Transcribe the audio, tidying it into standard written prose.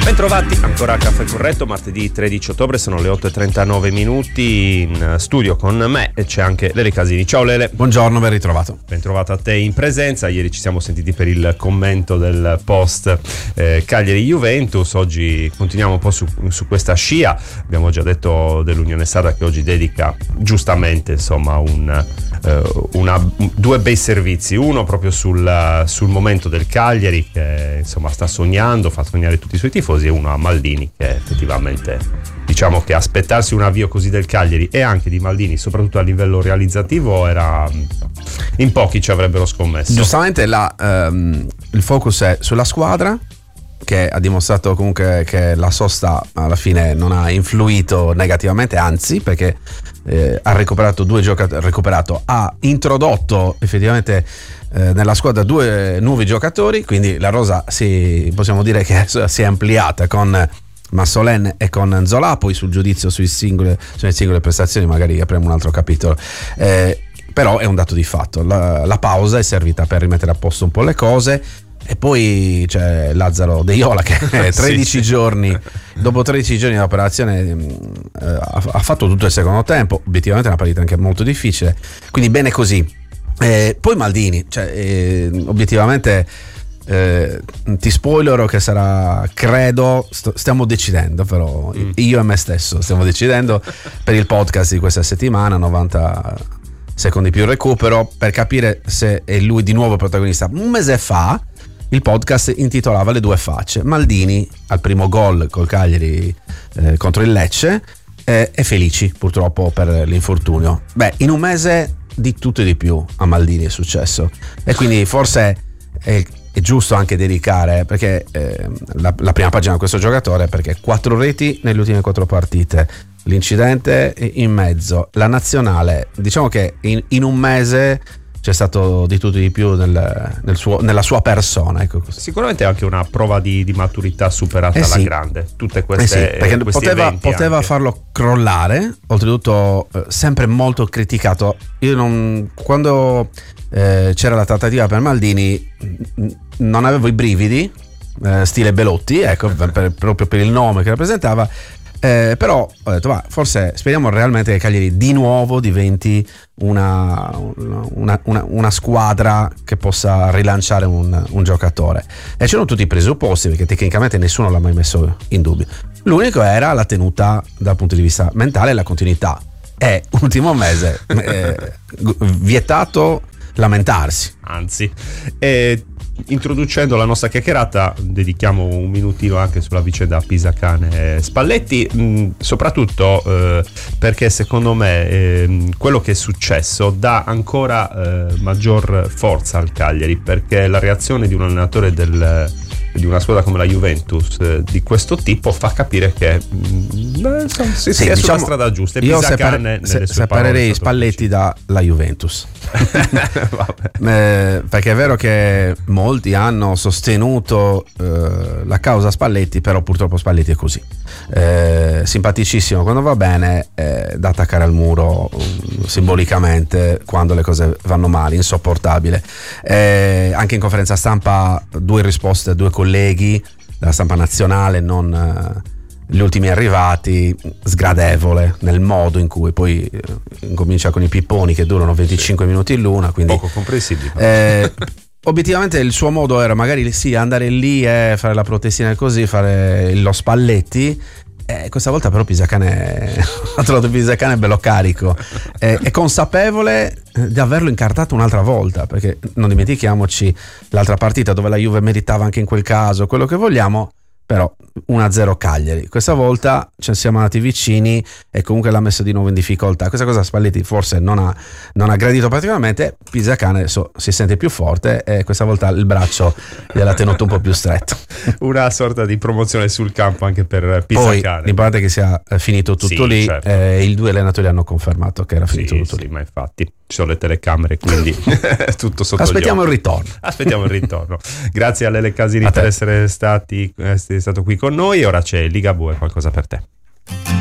Bentrovati, ancora a Caffè Corretto, martedì 13 ottobre, sono le 8:39 minuti. In studio con me e c'è anche Lele Casini. Ciao Lele. Buongiorno, ben ritrovato. Ben trovato a te in presenza. Ieri ci siamo sentiti per il commento del post Cagliari-Juventus. Oggi continuiamo un po' su questa scia. Abbiamo già detto dell'Unione Sarda che oggi dedica giustamente insomma due bei servizi. Uno proprio sul momento del Cagliari che insomma sta sognando, fa sognare tutti i suoi tifosi, e uno a Maldini che effettivamente diciamo che aspettarsi un avvio così del Cagliari e anche di Maldini soprattutto a livello realizzativo era in pochi ci avrebbero scommesso. Giustamente il focus è sulla squadra, che ha dimostrato comunque che la sosta alla fine non ha influito negativamente, anzi, perché ha recuperato due giocatori, ha introdotto effettivamente nella squadra due nuovi giocatori, quindi la rosa possiamo dire che si è ampliata con Massolen e con Zola. Poi sul giudizio sulle singole prestazioni magari apriamo un altro capitolo, però è un dato di fatto. La pausa è servita per rimettere a posto un po' le cose. E poi c'è Lazzaro De Iola che 13 giorni dopo 13 giorni di operazione ha fatto tutto il secondo tempo. Obiettivamente è una partita anche molto difficile, quindi bene così. Poi Maldini, obiettivamente ti spoilero che sarà, credo, stiamo decidendo, però io e me stesso stiamo decidendo per il podcast di questa settimana, 90 secondi più recupero, per capire se è lui di nuovo protagonista. Un mese fa il podcast intitolava Le due facce. Maldini al primo gol col Cagliari contro il Lecce, e felici purtroppo per l'infortunio. In un mese di tutto e di più a Maldini è successo, e quindi forse è giusto anche dedicare, perché la prima pagina di questo giocatore, perché 4 reti nelle ultime 4 partite, l'incidente in mezzo, la nazionale, diciamo che in un mese c'è stato di tutto e di più nella sua persona, ecco così. Sicuramente è anche una prova di maturità superata alla grande, tutte queste perché poteva anche farlo crollare, oltretutto sempre molto criticato. Quando c'era la trattativa per Maldini non avevo i brividi, stile Belotti, ecco, proprio per il nome che rappresentava. Però ho detto forse speriamo realmente che Cagliari di nuovo diventi una squadra che possa rilanciare un giocatore, e c'erano tutti i presupposti, perché tecnicamente nessuno l'ha mai messo in dubbio. L'unico era la tenuta dal punto di vista mentale e la continuità, e ultimo mese vietato lamentarsi, anzi. Introducendo la nostra chiacchierata dedichiamo un minutino anche sulla vicenda Pisacane e Spalletti, soprattutto perché secondo me quello che è successo dà ancora maggior forza al Cagliari, perché la reazione di un allenatore di una squadra come la Juventus di questo tipo fa capire che si è sulla strada giusta. Io separerei Spalletti dalla Juventus perché è vero che molti hanno sostenuto la causa Spalletti, però purtroppo Spalletti è così, simpaticissimo quando va bene, da attaccare al muro simbolicamente quando le cose vanno male, insopportabile. Anche in conferenza stampa 2 risposte a 2 colleghi della stampa nazionale, non gli ultimi arrivati, sgradevole nel modo in cui poi incomincia con i pipponi che durano 25 minuti l'una, quindi poco comprensibile. Obiettivamente il suo modo era magari andare lì e fare la protestina così, fare lo Spalletti. Questa volta però Pisacane ha trovato Pisacane bello carico, è consapevole di averlo incartato un'altra volta, perché non dimentichiamoci l'altra partita dove la Juve meritava anche in quel caso quello che vogliamo, però 1-0 Cagliari. Questa volta ci siamo andati vicini e comunque l'ha messo di nuovo in difficoltà. Questa cosa Spalletti forse non ha gradito particolarmente. Pisacane adesso si sente più forte e questa volta il braccio gliel'ha tenuto un po' più stretto. Una sorta di promozione sul campo anche per Pisacane. Poi l'importante è che sia finito tutto lì, certo. I 2 allenatori hanno confermato che era finito tutto lì. Ma infatti ci sono le telecamere, quindi tutto sotto Aspettiamo gli occhi. Aspettiamo il ritorno. Grazie a Lele Casini per essere stato qui con noi. Ora c'è Ligabue, qualcosa per te.